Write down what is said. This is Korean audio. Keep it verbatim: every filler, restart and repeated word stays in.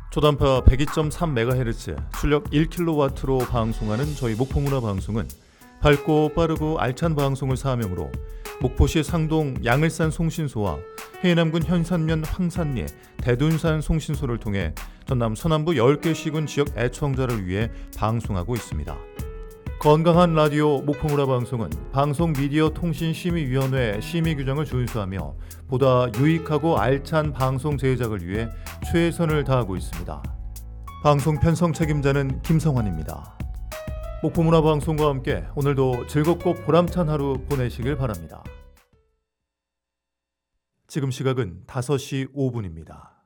초단파 백이 점 삼 메가헤르츠, 출력 일 킬로와트로 방송하는 저희 목포문화방송은 밝고 빠르고 알찬 방송을 사명으로 목포시 상동 양을산 송신소와 해남군 현산면 황산리 대둔산 송신소를 통해 전남 서남부 열 개 시군 지역 애청자를 위해 방송하고 있습니다. 건강한 라디오 목포문화방송은 방송미디어통신심의위원회 심의규정을 준수하며 보다 유익하고 알찬 방송 제작을 위해 최선을 다하고 있습니다. 방송 편성 책임자는 김성환입니다. 목포문화방송과 함께 오늘도 즐겁고 보람찬 하루 보내시길 바랍니다. 지금 시각은 다섯 시 오 분입니다.